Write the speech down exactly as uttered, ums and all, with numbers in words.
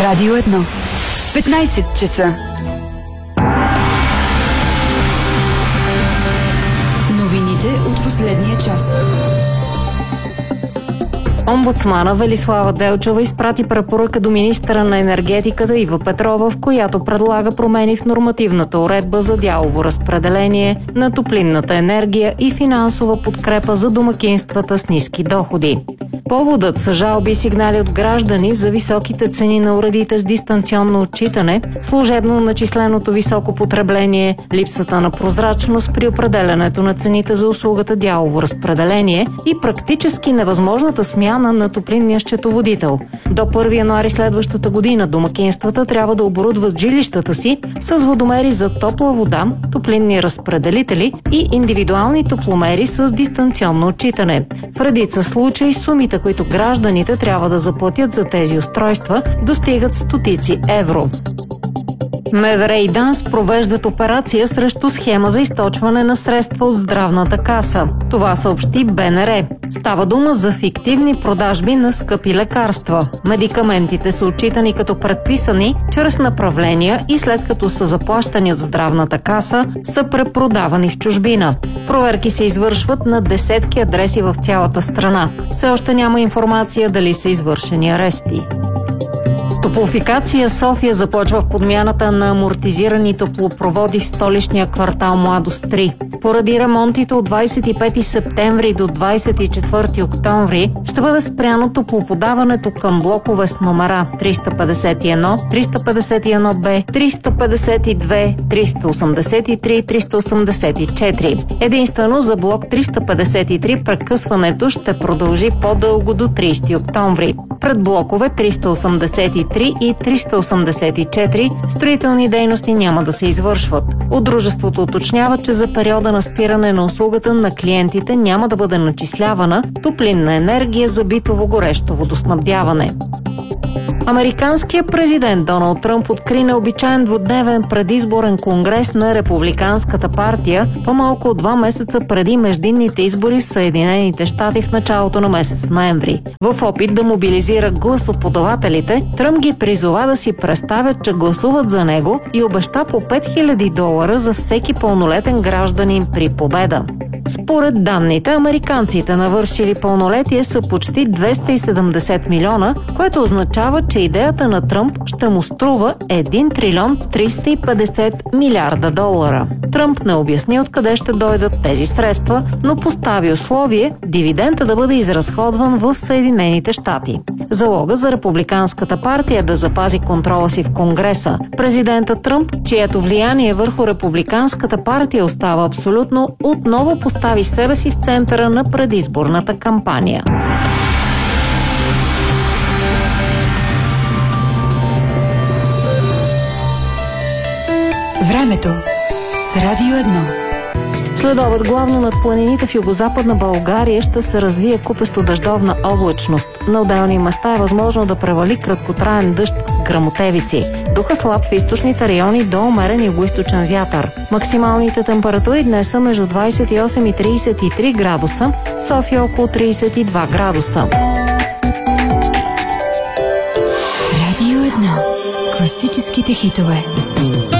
Радио едно. петнайсет часа. Новините от последния час. Омбудсмана Велислава Делчева изпрати препоръка до министъра на енергетиката Ива Петрова, в която предлага промени в нормативната уредба за дялово разпределение на топлинната енергия и финансова подкрепа за домакинствата с ниски доходи. Поводът са жалби и сигнали от граждани за високите цени на уредите с дистанционно отчитане, служебно начисленото високо потребление, липсата на прозрачност при определянето на цените за услугата дялово разпределение и практически невъзможната смяна на топлинния счетоводител. До първи януари следващата година домакинствата трябва да оборудват жилищата си с водомери за топла вода, топлинни разпределители и индивидуални топломери с дистанционно отчитане. В редица случаи сумите, които гражданите трябва да заплатят за тези устройства, достигат стотици евро. МВР и ДАНС провеждат операция срещу схема за източване на средства от здравната каса. Това съобщи Б Н Р. Става дума за фиктивни продажби на скъпи лекарства. Медикаментите са отчитани като предписани чрез направления и след като са заплащани от здравната каса, са препродавани в чужбина. Проверки се извършват на десетки адреси в цялата страна. Все още няма информация дали са извършени арести. Топлофикация София започва в подмяната на амортизирани топлопроводи в столичния квартал Младост три. Поради ремонтите от двайсет и пети септември до двайсет и четвърти октомври ще бъде спряно топлоподаването към блокове с номера триста петдесет и едно, триста петдесет и едно Б, триста петдесет и две, триста осемдесет и три и триста осемдесет и четири. Единствено за блок триста петдесет и три прекъсването ще продължи по-дълго до трийсети октомври. Пред блокове триста осемдесет и три и триста осемдесет и четири строителни дейности няма да се извършват. От дружеството уточнява, че за периода на спиране на услугата на клиентите няма да бъде начислявана топлинна енергия за битово горещо водоснабдяване. Американският президент Доналд Тръмп откри необичайен двудневен предизборен конгрес на Републиканската партия по-малко от два месеца преди междинните избори в Съединените щати в началото на месец ноември. В опит да мобилизира гласоподавателите, Тръмп ги призова да си представят, че гласуват за него и обеща по пет хиляди долара за всеки пълнолетен гражданин при победа. Според данните, американците навършили пълнолетие са почти двеста и седемдесет милиона, което означава, че идеята на Тръмп ще му струва един трилион триста и петдесет милиарда долара. Тръмп не обясни откъде ще дойдат тези средства, но постави условие дивидендът да бъде изразходван в Съединените щати. Залога за Републиканската партия е да запази контрола си в Конгреса. Президентът Тръмп, чието влияние върху Републиканската партия остава абсолютно, отново постави себе си в центъра на предизборната кампания. Времето с Радио едно. Следобед главно над планините в югозападна България ще се развие купесто дъждовна облачност. На отделни места е възможно да превали краткотраен дъжд с гръмотевици. Духа слаб в източните райони до умерен югоизточен вятър. Максималните температури днес са между двайсет и осем и трийсет и три градуса, София около трийсет и два градуса. Радио едно. Класическите хитове.